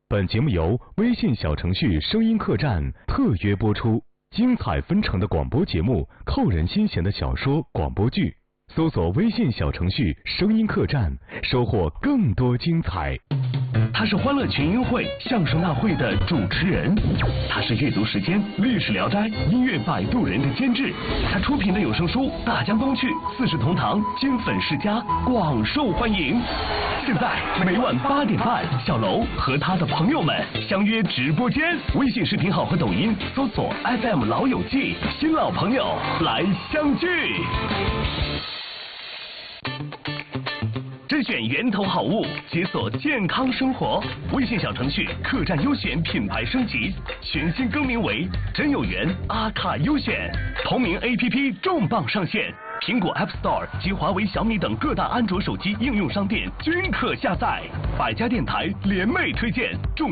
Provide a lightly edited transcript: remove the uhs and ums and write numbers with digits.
本节目由微信小程序声音客栈特约播出，精彩纷呈的广播节目，扣人心弦的小说、广播剧。搜索微信小程序声音客栈，收获更多精彩。 他是欢乐群英会相声大会的主持人，他是阅读时间历史聊斋音乐摆渡人的监制，他出品的有声书《大江东去》《四世同堂》经粉世家广受欢迎。现在每晚8点半，小楼和他的朋友们相约直播间，微信视频号和抖音搜索 FM 老友记，新老朋友来相聚。甄选源头好物，解锁健康生活。微信小程序客栈优选品牌升级，全新更名为真有缘阿卡优选。同名 APP 重磅上线，苹果 App Store 及华为、小米等各大安卓手机应用商店均可下载。百家电台联袂推荐。